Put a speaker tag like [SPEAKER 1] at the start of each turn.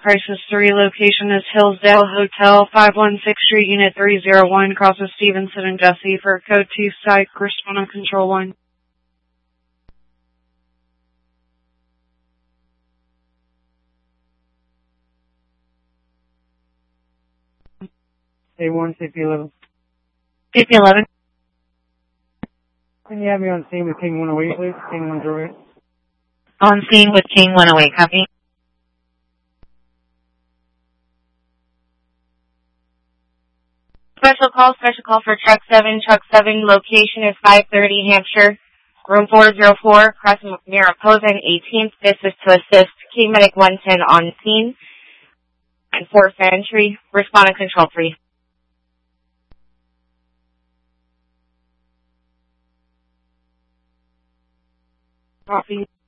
[SPEAKER 1] Crisis 3 location is Hillsdale Hotel, 516 Street, Unit 301, crosses Stevenson and Jesse for Code 2 Psych, respond on Control 1.
[SPEAKER 2] A1, CP11.
[SPEAKER 1] CP11.
[SPEAKER 2] Can you have me on scene with King 108, please? King 108.
[SPEAKER 1] On scene with King 108, copy.
[SPEAKER 3] Special call for Truck 7. Truck 7 location is 530 Hampshire, room 404, crossing Mariposa and 18th. This is to assist King Medic 110 on scene and 4th entry. Respond on Control 3.
[SPEAKER 1] Copy.